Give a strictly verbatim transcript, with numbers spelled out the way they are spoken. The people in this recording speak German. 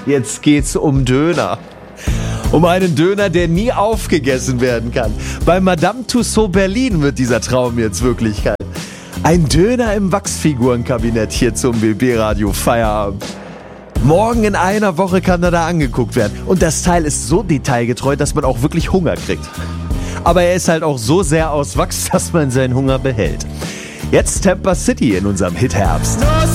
Jetzt geht's um Döner. Um einen Döner, der nie aufgegessen werden kann. Bei Madame Tussauds Berlin wird dieser Traum jetzt Wirklichkeit. Ein Döner im Wachsfigurenkabinett hier zum B B-Radio Feierabend. Morgen in einer Woche kann er da angeguckt werden. Und das Teil ist so detailgetreu, dass man auch wirklich Hunger kriegt. Aber er ist halt auch so sehr aus Wachs, dass man seinen Hunger behält. Jetzt Tampa City in unserem Hit-Herbst.